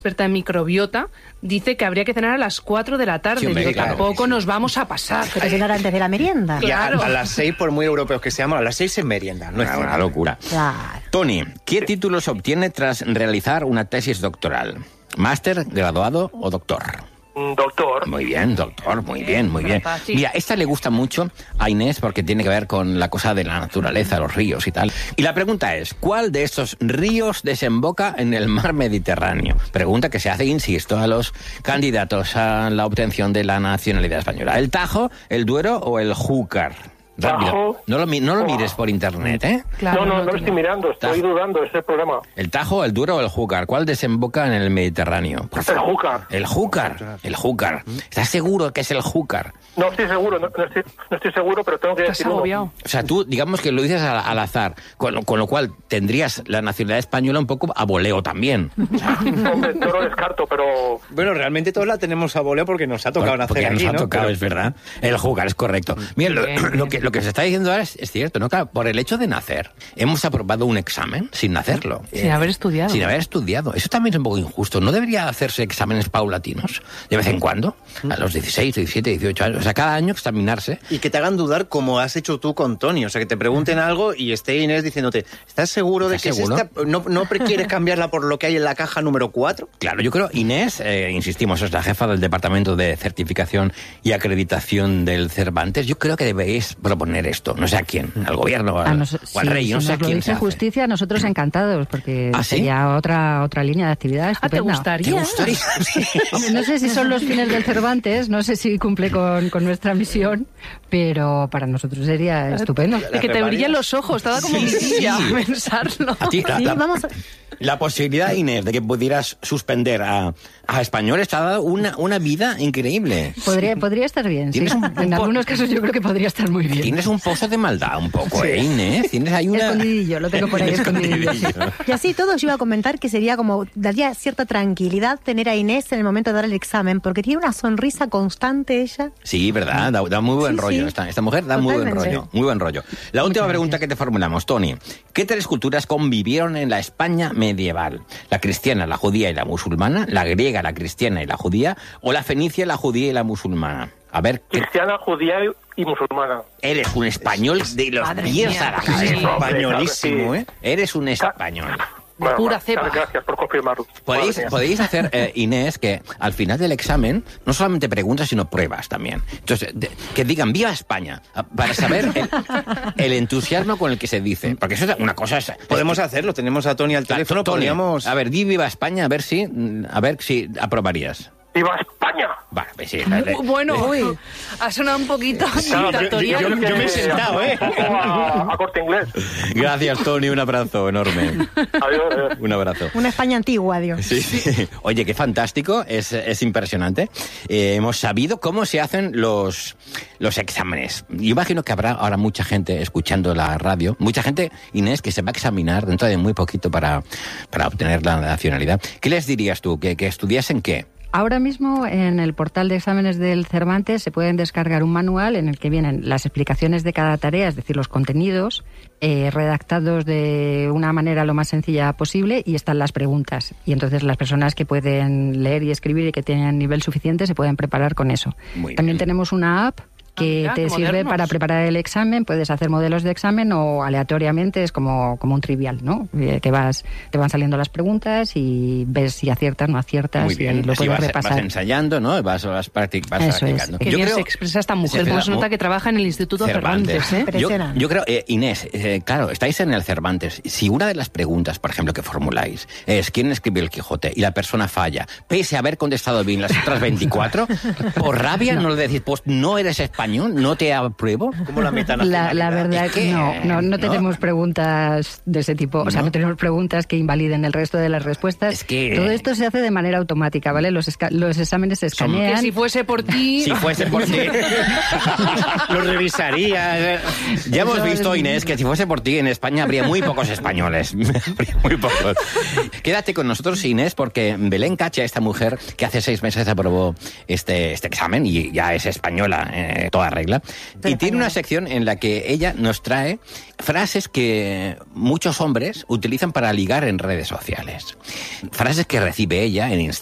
experta en microbiota, dice que habría que cenar a las 4 de la tarde. Sí, hombre, Digo, claro, tampoco sí. nos vamos a pasar. Pero cenar antes de la merienda. Y Claro. a las 6, por muy europeos que seamos, a las 6 es merienda. No es Una locura. Claro. Tony, ¿qué título se obtiene tras realizar una tesis doctoral? ¿Máster, graduado o doctor? Doctor. Muy bien, doctor, muy bien, muy bien. Fácil. Mira, esta le gusta mucho a Inés porque tiene que ver con la cosa de la naturaleza, los ríos y tal. Y la pregunta es, ¿cuál de estos ríos desemboca en el mar Mediterráneo? Pregunta que se hace, insisto, a los candidatos a la obtención de la nacionalidad española. ¿El Tajo, el Duero o el Júcar? Rápido. Tajo. No lo mires por internet, ¿eh? Claro, no lo estoy mirando, estoy dudando, ese es el problema. ¿El Tajo, el Duero o el Júcar? ¿Cuál desemboca en el Mediterráneo? Por El favor. Júcar. El Júcar. El Júcar. ¿Estás seguro que es el Júcar? No estoy seguro, no estoy seguro, pero tengo que Estás decir uno. agobiado. O sea, tú, digamos que lo dices al azar, con lo cual tendrías la nacionalidad española un poco a voleo también. Hombre, no lo descarto, pero... Bueno, realmente todos la tenemos a voleo porque nos ha tocado Porque nacer nos aquí, ha ¿no? tocado, Pero- es verdad. El Júcar, es correcto. Mira, lo que se está diciendo ahora es cierto, ¿no? Claro, por el hecho de nacer, hemos aprobado un examen sin hacerlo. Sin haber estudiado. Sin haber estudiado. Eso también es un poco injusto. ¿No debería hacerse exámenes paulatinos de vez en cuando? A los 16, 17, 18 años. O sea, cada año examinarse. Y que te hagan dudar como has hecho tú con Tony. O sea, que te pregunten algo y esté Inés diciéndote, ¿estás seguro de que ¿Estás es seguro? esta? ¿No quieres cambiarla por lo que hay en la caja número 4? Claro, yo creo, Inés, insistimos, es la jefa del Departamento de Certificación y Acreditación del Cervantes. Yo creo que debéis proponer esto, no sé a quién, al gobierno o o al rey, si no sé a nos lo quién dice se hace. Justicia, nosotros encantados, porque ¿Ah, sí? sería otra línea de actividad ¿Ah, te estupenda. gustaría? ¿Te gustaría? Hombre, no sé si son los fines del Cervantes, no sé si cumple con nuestra misión, pero para nosotros sería estupendo. De que te brillan los ojos, estaba como Sí, mirilla sí. a pensarlo. A ti, Sí, vamos a... la posibilidad, Inés, de que pudieras suspender a españoles te ha dado una vida increíble. Podría estar bien, sí. Tienes un- En algunos casos yo creo que podría estar muy bien. Tienes un pozo de maldad un poco, Inés. Tienes ahí una... Escondidillo, lo tengo por ahí escondidillo. Sí. Y así todo yo iba a comentar que sería como, daría cierta tranquilidad tener a Inés en el momento de dar el examen, porque tiene una sonrisa constante ella. Sí, verdad, da muy buen Sí, rollo. sí. Esta mujer da muy buen Totalmente. rollo, muy buen rollo. La última pregunta que te formulamos, Tony. ¿Qué tres culturas convivieron en la España medieval? ¿La cristiana, la judía y la musulmana? ¿La griega, la cristiana y la judía? ¿O la fenicia, la judía y la musulmana? A ver, ¿qué... Cristiana, judía y musulmana. Eres un español de los Madre pies mía, a la sí. cabeza. Españolísimo, Claro que ¿eh? Eres un español. Bueno, pura vale, cepa. Gracias por confirmarlo. Podéis, Madre mía. podéis hacer, Inés, que al final del examen no solamente preguntas, sino pruebas también. Entonces, que digan ¡Viva España! Para saber el entusiasmo con el que se dice. Porque eso es una cosa... Podemos hacerlo, tenemos a Tony al teléfono, Tony, podríamos... a ver, di Viva España, a ver si aprobarías. ¡Viva España! Vale, pues sí. Bueno, ha sonado un poquito dictatorial. yo me he sentado, ¿eh? Un poco a corte inglés. Gracias, Tony, un abrazo enorme. Adiós. Un abrazo. Una España antigua, Dios. Sí, sí. Oye, qué fantástico, es impresionante. Hemos sabido cómo se hacen los exámenes. Yo imagino que habrá ahora mucha gente escuchando la radio, mucha gente, Inés, que se va a examinar dentro de muy poquito para obtener la nacionalidad. ¿Qué les dirías tú? ¿Que estudiasen qué? Ahora mismo en el portal de exámenes del Cervantes se pueden descargar un manual en el que vienen las explicaciones de cada tarea, es decir, los contenidos, redactados de una manera lo más sencilla posible, y están las preguntas. Y entonces las personas que pueden leer y escribir y que tienen nivel suficiente se pueden preparar con eso. Muy También bien. tenemos una app que mira, te qué sirve modernos. para preparar el examen. Puedes hacer modelos de examen o aleatoriamente, es como un trivial, ¿no? Te van saliendo las preguntas y ves si aciertas, no aciertas, Muy bien, y lo así puedes vas repasar. ensayando, ¿no? Vas Eso es. practicando. Qué bien se expresa esta mujer, como se nota que trabaja en el Instituto Cervantes, ¿eh? Impresionante. Yo creo, Inés, claro, estáis en el Cervantes. Si una de las preguntas, por ejemplo, que formuláis es ¿quién escribió el Quijote? Y la persona falla, pese a haber contestado bien las otras 24, por rabia no le decís, pues no eres español, no te apruebo. Como la metanacionalidad. La verdad Es que que, no tenemos preguntas de ese tipo. O sea, ¿No? no tenemos preguntas que invaliden el resto de las respuestas. Es que- Todo esto se hace de manera automática, ¿vale? Los exámenes se escanean. Que si fuese por ti... Si fuese por ti, Lo revisaría. ya hemos visto, Inés, que si fuese por ti en España habría muy pocos españoles. Habría muy pocos. Quédate con nosotros, Inés, porque Belén Cacha, esta mujer que hace 6 meses aprobó este examen y ya es española toda regla. Y tiene una sección en la que ella nos trae frases que muchos hombres utilizan para ligar en redes sociales. Frases que recibe ella en